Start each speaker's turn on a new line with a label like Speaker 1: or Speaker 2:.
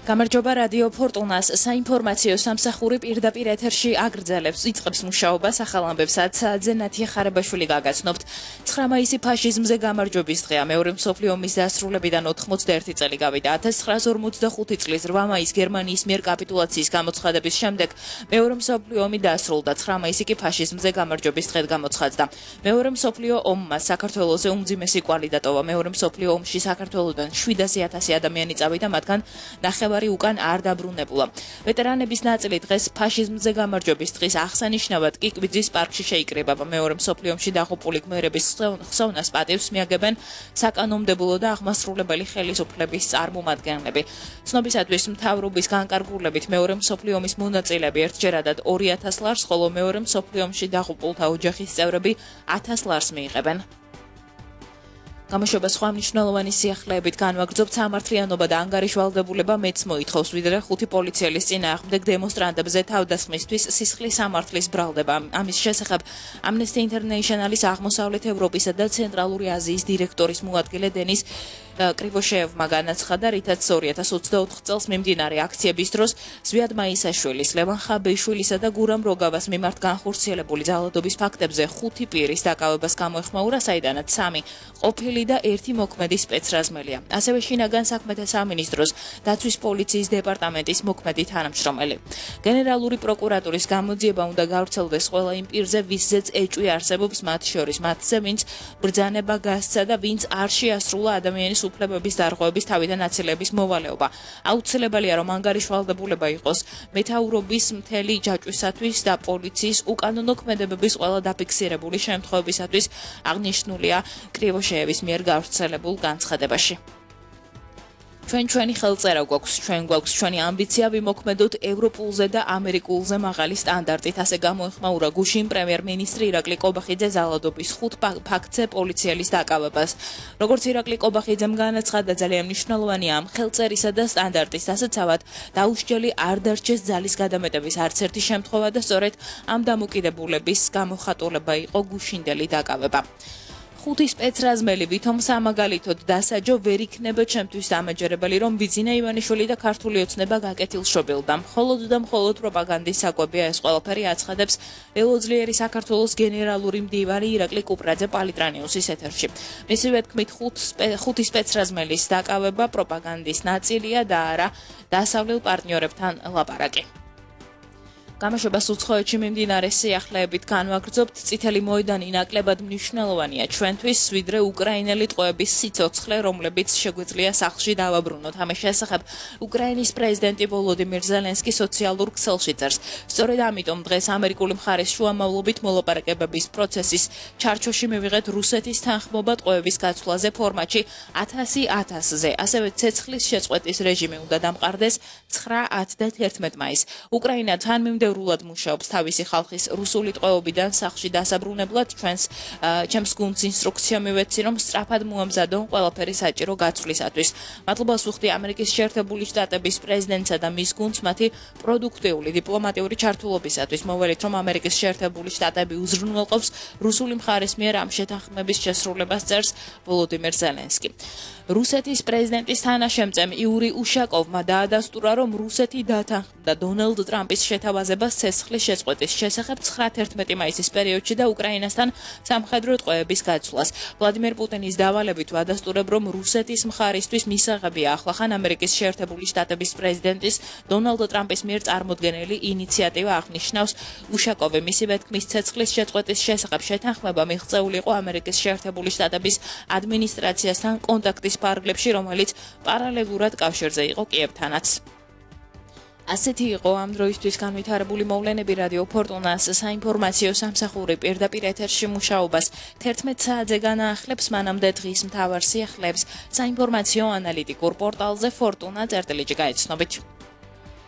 Speaker 1: გამარჯობა რადიო ფორტუნას საინფორმაციო სამსახური პირდაპირ ეთერში აგრძელებს იწყებს მუშაობას ახალ ამბებსაც ზენათი ხარებაშვილი გაგაცნობთ 9 მაისი ფაშიზმზე გამარჯვების დღეა მეორე მსოფლიო ომის დასრულებიდან 91 წელი გავიდა 1945 წლის 8 მაისს გერმანიის მიერ კაპიტულაციის გამოცხადების შემდეგ მეორე მსოფლიო ომი დასრულდა 9 მაისი კი ფაშიზმზე გამარჯვების დღედ გამოცხადდა მეორე მსოფლიო ომმა საქართველოზე უმძიმესი კვალი დატოვა მეორე მსოფლიო ომში საქართველოდან 700,000 ადამიანი წავიდა მათგან უკან არ დაბრუნებულა. ვეტერანების ნაწილი დღეს ფაშიზმზე გამარჯვების დღის აღსანიშნავად კიკვიძის პარკში შეიკრიბა. მეორე მსოფლიო ომში დაღუპული გმირების ხსოვნას პატივს მიაგებენ საკანონმდებლო და აღმასრულებელი ხელისუფლების წარმომადგენლები. ცნობისათვის მთავრობის განკარგულებით მეორე მსოფლიო ომის მონაწილეები ერთჯერადად 2,000 ლარს, ხოლო მეორე მსოფლიო ომში დაღუპულთა ოჯახის წევრები 1,000 ლარს მიიღებენ. გამოშვება სხვა მნიშვნელოვანი სიახლეებით განვაგრძობთ სამართლიანობა და ანგარიშვალდებულება მეც მოითხოვს ვიდრე 5 პოლიციელის წინააღმდეგ დემონსტრანტებზე თავდასხმისთვის სისხლის სამართლის ბრალდება. ამის შესახებ Amnesty International-ის აღმოსავლეთ ევროპისა და ცენტრალური აზიის დირექტორის მოადგილე დენის კრივოშეევმა განაცხადა, რითაც 2024 წელს მიმდინარე აქციების დროს ზვიად მაისაშვილის, ლევან ხაბეიშვილისა და გურამ როგავას მიმართ განხორციელებული ძალადობის ფაქტებზე 5 პირის დაკავებას გამოეხმაურა, საიდანაც 3 ყოფილი და 1 მოქმედი სპეცრაზმელია. ასევე შინაგან საქმეთა სამინისტროს დაცვის პოლიციის დეპარტამენტის მოქმედი თანამშრომელი. გენერალური პროკურატურის გამოძიება უნდა გავრცელდეს ყველა იმ პირზე, ვისზეც ეჭვი არსებობს, მათ შორის მათზე, ვინც ბრძანება გასცა და ვინც არ შეასრულა ადამიანის უფლებების დარღვევების თავიდან აცილების მოვალეობა. აუცილებელია, რომ ანგარიშვალდებულება იყოს მეთაურობის მთელი ჯაჭვისათვის და პოლიციის უკანონო ქმედებების ყველა დაფიქსირებული შემთხვევებისათვის აღნიშნულია კრივოშეევის მიერ გავრცელებულ განცხადებაში. ჩვენი ხელწერა გვაქვს, გვაქვს ჩვენი ამბიცია ვიმოქმედოთ ევროპულზე და ამერიკულზე მაღალი სტანდარტით, ასე გამოეხმაურა გუშინ პრემიერ-მინისტრი ირაკლი კობახიძე ძალადობის 5 ფაქტზე პოლიციელის დაკავებას. როგორც ირაკლი კობახიძემ განაცხადა, ძალიან მნიშვნელოვანია ამ ხელწერისა და სტანდარტის დასაცავად დაუსჯელი არ დარჩეს ძალის გადამეტების არც ერთი შემთხვევა და სწორედ ამ დამოკიდებულების გამოხატულება იყო გუშინდელი დაკავება. 5 სპეცრაზმელი ვითომ სამაგალითოდ დასაჯო ვერ იქნება ჩემთვის დამაჯერებელი, რომ ბიძინა ივანიშვილი და ქართული ოცნება გაკეთილშობილდა. მხოლოდ და მხოლოდ პროპაგანდის საკვებია ეს ყველაფერი, აცხადებს ველოძლიერი საქართველოს გენერალური მდივანი ირაკლი კუპრაძე პალიტრანიუსის ეთერში. მისივე თქმით 5 სპეცრაზმელის დაკავება პროპაგანდის ნაწილია და არა დასავლელ პარტნიორებთან ლაპარაკი. გამოშვებას უცხოეთში მიმდინარე სიახლეებით განვაგრძობთ წითელი მოედანი ნაკლებად მნიშვნელოვანია ჩვენთვის, ვიდრე უკრაინელი ტყვეების სიცოცხლე, რომლებიც შეგვიძლია სახლში დავაბრუნოთ. ამის შესახებ უკრაინის პრეზიდენტი ვოლოდიმირ ზელენსკი სოციალურ ქსელში წერს. სწორედ ამიტომ დღეს ამერიკული მხარის შუამავლობით მოლაპარაკებების პროცესის ჩარჩოში მივიღეთ რუსეთის თანხმობა ტყვეების გაცვლაზე ფორმატში 1000-1000-ზე. ასევე ცეცხლის შეწყვეტის რეჟიმი უნდა დამყარდეს 9, 10 და 11 მაისს. უკრაინა თანმიმდევრულად მუშაობს თავისი ხალხის რუსული ტყვეობიდან სახლში დასაბრუნებლად. ჩემს გუნდს ინსტრუქცია მივეცი, რომ სწრაფად მოამზადონ ყველაფერი საჭირო გაცვლისათვის. მადლობას ვუხდი ამერიკის შეერთებული შტატების პრეზიდენტსა და მის გუნდს მათი პროდუქტიული დიპლომატიური ჩართულობისათვის. მოვალით, რომ ამერიკის შეერთებული შტატები უზრუნველყოფს რუსული მხარის მიერ ამ შეთანხმების შესრულებას, წერს ვოლოდიმირ ზელენსკი. რუსეთის პრეზიდენტის თანაშემწემ იური უშაკოვმა დაადასტურა, რომ რუსეთი დათანხმდა დონალდ ტრამპის შეთავაზებას ცეცხლის შეწყვეტის შესახებ 9-11 მაისის პერიოდში და უკრაინასთან სამხედრო ტყვეების გაცვლას. ვლადიმერ პუტინის დავალებით ვადასტურებ, რომ რუსეთის მხარისთვის მისაღებია ახლახან ამერიკის შეერთებული შტატების პრეზიდენტის დონალდ ტრამპის მიერ წარმოდგენილი ინიციატივა, აღნიშნავს უშაკოვი. მისივე თქმის, ცეცხლის შეწყვეტის შესახებ შეთანხმება მიღწეული იყო ამერიკის შეერთებული შტატების ადმინისტრაციასთან კონტაქტის ფარგლებში, რომელიც პარალელურად კავშირზე იყო კიევთანაც. ასეთი იყო ამ დროისთვის განვითარებული მოვლენები რადიო ფორტუნას საინფორმაციო სამსახური პირდაპირ ეთერში მუშაობას 11 საათზე განაახლებს, მანამდე დღის მთავარ სიახლეებს საინფორმაციო ანალიტიკურ პორტალზე fortuna.gt გაიცნობით.